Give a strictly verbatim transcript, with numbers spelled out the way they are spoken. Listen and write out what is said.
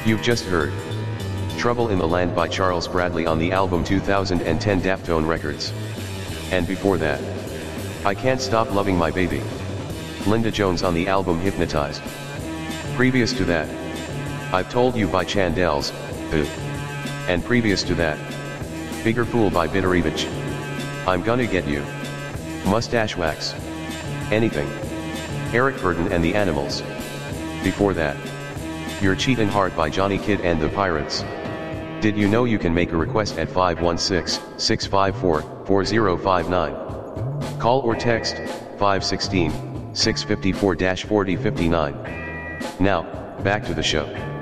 You've just heard Trouble in the Land by Charles Bradley on the album two thousand ten Daftone Records. And before that, I Can't Stop Loving My Baby, Linda Jones on the album Hypnotized. Previous to that, I've Told You by Chandels, The. And previous to that, Bigger Fool by Bitarevich, I'm Gonna Get You, Mustache Wax, Anything, Eric Burden and the Animals. Before that, You're Cheatin' Hard by Johnny Kidd and the Pirates. Did you know you can make a request at five one six, six five four, four zero five nine? Call or text five one six, six five four, four zero five nine. Now, back to the show.